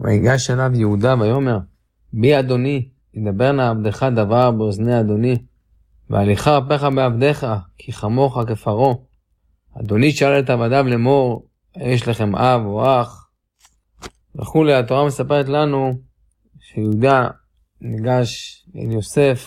ויגש אליו יהודה ויאמר, בי אדוני, ידבר נא עבדך דבר באוזני אדוני, והליכה רפך בעבדך, כי חמוך כפרעה. אדוני שאל את עבדיו לאמור, יש לכם אב או אח? וכולי. התורה מספרת לנו שיהודה ניגש אל יוסף,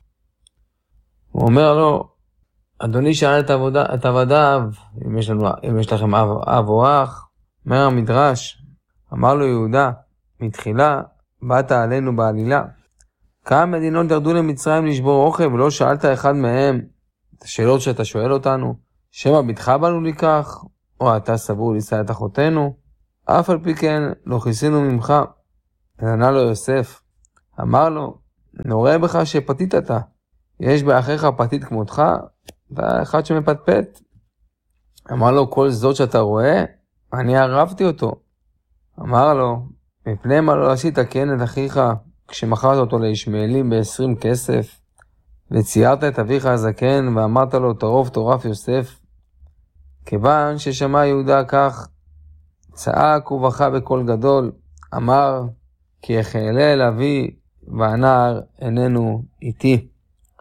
הוא אומר לו, אדוני שאל את עבדיו, אם יש לכם אב או אח? אומר המדרש, אמר לו יהודה, מתחילה באת עלינו בעלילה. כמה מדינות ירדו למצרים לשבור אוכל, ולא שאלת אחד מהם את השאלות שאתה שואל אותנו, שמא ביתך באנו לכך, או אתה סבור לישא את אחותינו? אף על פי כן לא כיסינו ממך. ענה לו יוסף, אמר לו, נורא בך שפתית אתה, יש באחיך פתית כמותך, ואחד שמפטפט. אמר לו, כל זאת שאתה רואה, אני ערבתי אותו. אמר לו, מפני מה לא עשית כן את אחיך, כשמכרת אותו לישמעאלים ב20 כסף, וציירת את אביך הזקן, ואמרת לו, טרוף טורף יוסף. כיוון ששמע יהודה כך, צעק ובכה בקול גדול, אמר, כי יחלל אבי, והנער איננו איתי.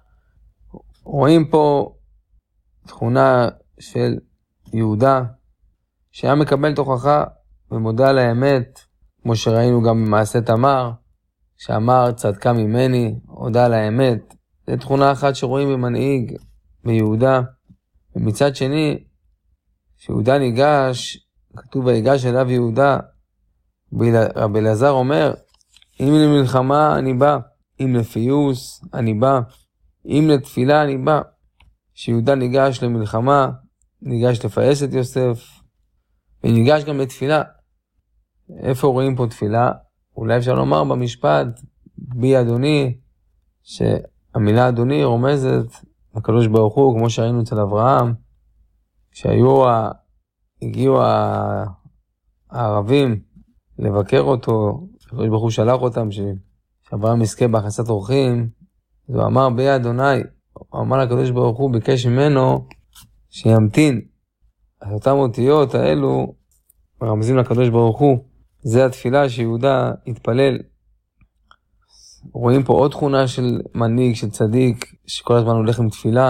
רואים פה תכונה של יהודה, שהיה מקבל תוכחה ומודה על האמת, כמו שראינו גם במעשה תמר, שאמר צדקה ממני, הודה על האמת. זו תכונה אחת שרואים במנהיג ביהודה. ומצד שני, שיהודה ניגש, כתוב ויגש אליו יהודה, רבי אלעזר אומר, אם למלחמה אני בא, אם לפיוס אני בא, אם לתפילה אני בא. שיהודה ניגש למלחמה, ניגש לפייס את יוסף, וניגש גם לתפילה. איפה רואים פה תפילה? אולי אפשר לומר במשפט, בי אדוני, שהמילה אדוני רומזת לקדוש ברוך הוא, כמו שראינו אצל אברהם, הגיעו הערבים לבקר אותו, הקדוש ברוך הוא שלח אותם, שאברהם יזכה בהכנסת אורחים, אז הוא אמר בי אדוני, הוא אמר לקדוש ברוך הוא, ביקש ממנו שימתין. אז אותם אותיות האלו מרמזים לקדוש ברוך הוא, זה התפילה שיהודה התפלל. רואים פה עוד תכונה של מנהיג, של צדיק, שכל הזמן הולך עם תפילה,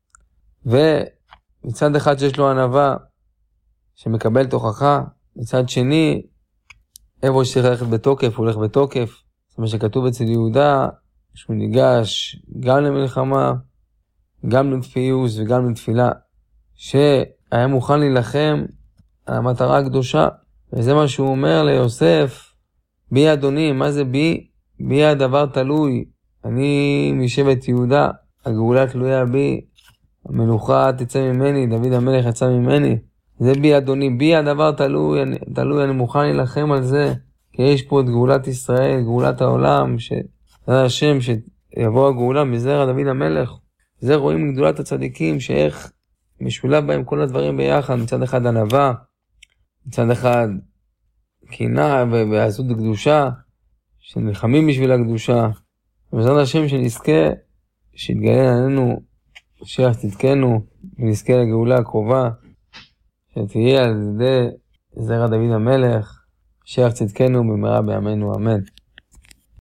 ומצד אחד שיש לו ענווה, שמקבל תוכחה, מצד שני, איפה שצריך ללכת בתוקף, הוא הולך בתוקף. זה מה שכתוב אצל יהודה, שהוא ניגש גם למלחמה, גם לפיוס וגם לתפילה, שהיה מוכן להילחם על המטרה הקדושה. וזה מה שהוא אומר ליוסף, בי אדוני, מה זה בי? בי הדבר תלוי, אני משבט יהודה, הגאולה תלויה בי, המלוכה תצא ממני, דוד המלך יצא ממני, זה בי אדוני, בי הדבר תלוי, אני מוכן להילחם על זה, כי יש פה את גאולת ישראל, גאולת העולם, שזה השם שיבוא הגאולה מזרע דוד המלך. זה רואים גדולת הצדיקים, שאיך משולב בהם כל הדברים ביחד, מצד אחד ענווה, מצד אחד קינה ועזות קדושה, שנלחמים בשביל הקדושה, ובעזרת השם שנזכה, שיתגלה עלינו, שיח צדקנו, ונזכה לגאולה הקרובה, שתהיה על ידי זרע דוד המלך, שיח צדקנו במהרה בימינו, אמן.